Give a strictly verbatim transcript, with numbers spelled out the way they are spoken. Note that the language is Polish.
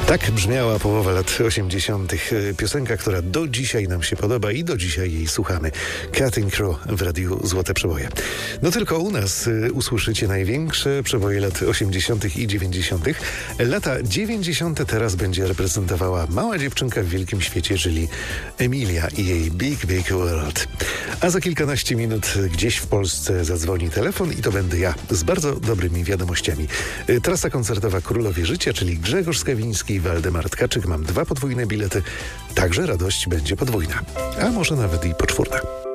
Tak brzmiała połowa lat osiemdziesiątych. Piosenka, która do dzisiaj nam się podoba i do dzisiaj jej słuchamy. Cutting Crow w Radiu Złote Przeboje. No tylko u nas y, usłyszycie największe przeboje lat osiemdziesiątych i dziewięćdziesiątych. Lata dziewięćdziesiąte teraz będzie reprezentowała mała dziewczynka w wielkim świecie, czyli Emilia i jej Big Big World. A za kilkanaście minut gdzieś w Polsce zadzwoni telefon i to będę ja z bardzo dobrymi wiadomościami. Y, Trasa koncertowa Królowie Życia, czyli Grzegorz Skawiński i Waldemar Tkaczyk. Mam dwa podwójne bilety, także radość będzie podwójna, a może nawet i poczwórna.